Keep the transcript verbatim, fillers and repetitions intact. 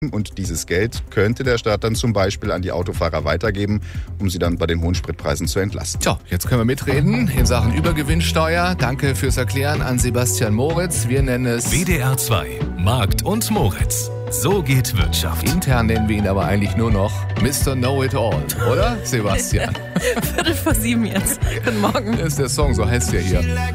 Und dieses Geld könnte der Staat dann zum Beispiel an die Autofahrer weitergeben, um sie dann bei den hohen Spritpreisen zu entlasten. Tja, jetzt können wir mitreden in Sachen Übergewinnsteuer. Danke fürs Erklären an Sebastian Moritz. Wir nennen es W D R zwei, Markt und Moritz. So geht Wirtschaft. Intern nennen wir ihn aber eigentlich nur noch Mister Know-it-all, oder Sebastian? Viertel vor sieben jetzt. Guten Morgen. Das ist der Song, so heißt der hier.